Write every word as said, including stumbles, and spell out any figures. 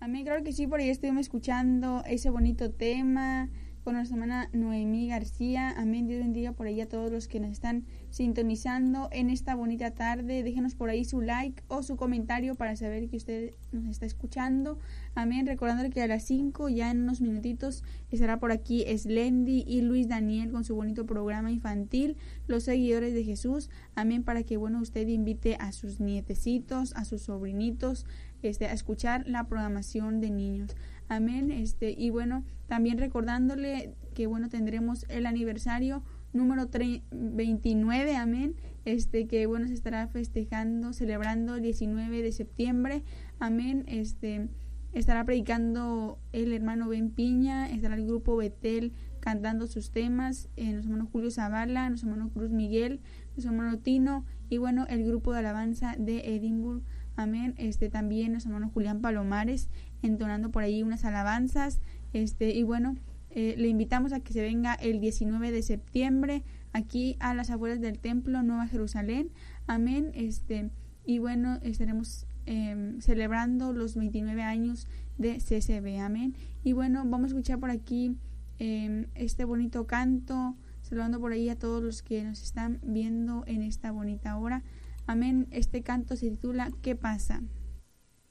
Amén, claro que sí, por ahí estuvimos escuchando ese bonito tema con nuestra hermana Noemí García. Amén, Dios bendiga por ahí a todos los que nos están sintonizando en esta bonita tarde. Déjenos por ahí su like o su comentario para saber que usted nos está escuchando. Amén, recordando que a las cinco, ya en unos minutitos, estará por aquí Slendy y Luis Daniel con su bonito programa infantil, Los Seguidores de Jesús. Amén, para que, bueno, usted invite a sus nietecitos, a sus sobrinitos, este, a escuchar la programación de niños. Amén. Este, y bueno, también recordándole que, bueno, tendremos el aniversario número veintinueve, amén, este, que, bueno, se estará festejando, celebrando el diecinueve de septiembre, amén. Este, estará predicando el hermano Ben Piña, estará el grupo Betel cantando sus temas, eh, nuestro hermano Julio Zavala, nuestro hermano Cruz Miguel, nuestro hermano Tino, y bueno, el grupo de alabanza de Edimburgo. Amén. Este, también nuestro hermano Julián Palomares entonando por ahí unas alabanzas. Este, y bueno, eh, le invitamos a que se venga el diecinueve de septiembre aquí a las afueras del templo Nueva Jerusalén. Amén. Este, y bueno, estaremos eh, celebrando los veintinueve años de C C B. Amén. Y bueno, vamos a escuchar por aquí eh, este bonito canto, saludando por ahí a todos los que nos están viendo en esta bonita hora. Amén. Este canto se titula ¿Qué pasa?